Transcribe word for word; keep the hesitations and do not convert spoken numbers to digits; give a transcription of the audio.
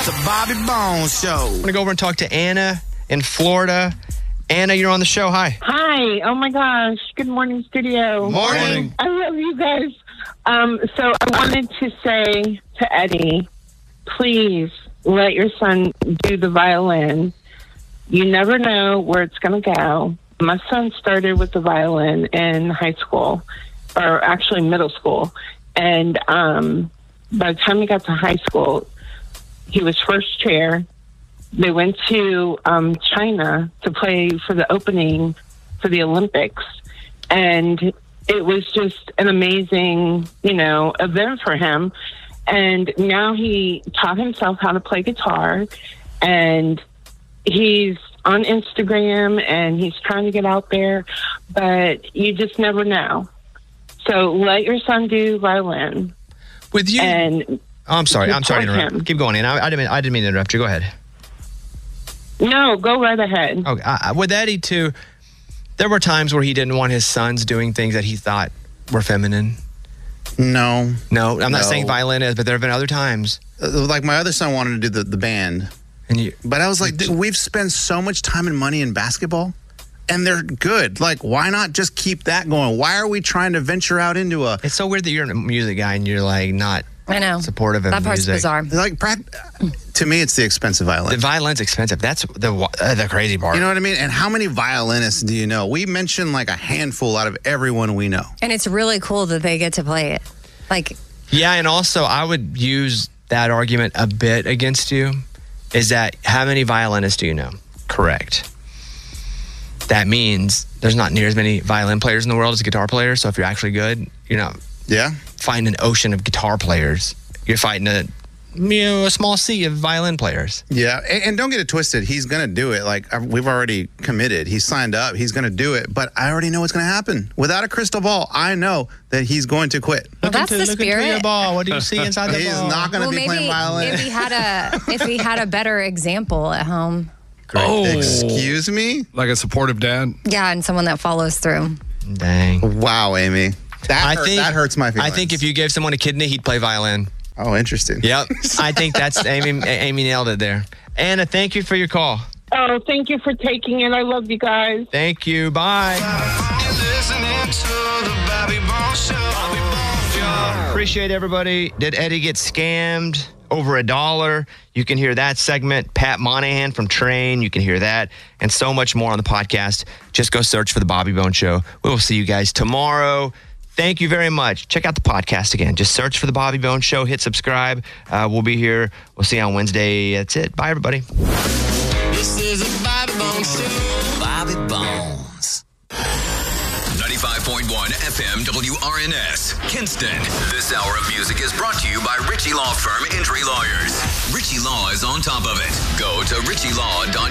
It's a Bobby Bones Show. I'm going to go over and talk to Anna in Florida. Anna, you're on the show. Hi. Hi. Oh, my gosh. Good morning, studio. Morning. I love you guys. Um, so I wanted to say to Eddie, please let your son do the violin. You never know where it's going to go. My son started with the violin in high school, or actually middle school. And um, by the time he got to high school, he was first chair. They went to um, China to play for the opening for the Olympics. And it was just an amazing, you know, event for him. And now he taught himself how to play guitar. And he's on Instagram and he's trying to get out there. But you just never know. So let your son do violin. With you. And oh, I'm sorry. I'm sorry to interrupt. him. Keep going, Anna. I, I, didn't, I didn't mean to interrupt you. Go ahead. No, go right ahead. Okay. I, with Eddie, too, there were times where he didn't want his sons doing things that he thought were feminine. No. No, I'm not No. saying violin is, but there have been other times. Uh, Like my other son wanted to do the, the band. And you, But I was like, dude, we've spent so much time and money in basketball, and they're good. Like, why not just keep that going? Why are we trying to venture out into a... it's so weird that you're a music guy and you're like not I know. supportive of That part's music. bizarre. Like, prac- to me, it's the expensive violin. The violin's expensive. That's the uh, the crazy part. You know what I mean? And how many violinists do you know? We mentioned like a handful out of everyone we know. And it's really cool that they get to play it. Like, Yeah, and also I would use that argument a bit against you. Is that how many violinists do you know? Correct. That means there's not near as many violin players in the world as guitar players. So if you're actually good, you're not Yeah? fighting an ocean of guitar players. You're fighting a you know a small sea of violin players. Yeah. And, and don't get it twisted. He's going to do it. Like, uh, we've already committed. He's signed up. He's going to do it. But I already know what's going to happen. Without a crystal ball, I know that he's going to quit. well, that's the spirit. ball. What do you see inside the He's ball? not going to Well, be maybe playing violin. if he had a if he had a better example at home, Oh, Excuse me? like a supportive dad. yeah, and someone that follows through. Dang. Wow, Amy. That, I hurt- think that hurts my I feelings. think if you gave someone a kidney, he'd play violin. Oh, interesting. Yep. I think that's Amy. Amy nailed it there. Anna, thank you for your call. Oh, thank you for taking it. I love you guys. Thank you. Bye. Appreciate everybody. Did Eddie get scammed? Over a dollar. You can hear that segment. Pat Monahan from Train. You can hear that and so much more on the podcast. Just go search for The Bobby Bones Show. We will see you guys tomorrow. Thank you very much. Check out the podcast again. Just search for The Bobby Bones Show. Hit subscribe. Uh, we'll be here. We'll see you on Wednesday. That's it. Bye, everybody. This is a Bobby Bones Show. Bobby Bones. ninety-five point one F M W R N S, Kinston. This hour of music is brought to you by Ritchie Law Firm Injury Lawyers. Ritchie Law is on top of it. Go to ritchie law dot